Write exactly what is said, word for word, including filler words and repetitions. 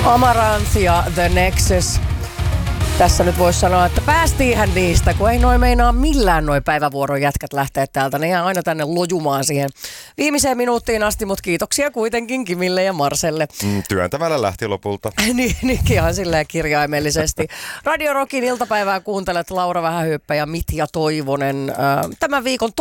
Amaranth ja The Nexus. Tässä nyt voisi sanoa, että päästiinhän niistä, kun ei noin meinaa millään noin päivävuoron jätkät lähteä täältä. Ne jää aina tänne lojumaan siihen viimeiseen minuuttiin asti, mutta kiitoksia kuitenkin Kimille ja Marselle. Mm, työntävällä lähti lopulta. niin, niin ihan silleen kirjaimellisesti. Radio Rockin iltapäivää kuuntelet Laura Vähähyyppä ja Mitja Toivonen. Tämän viikon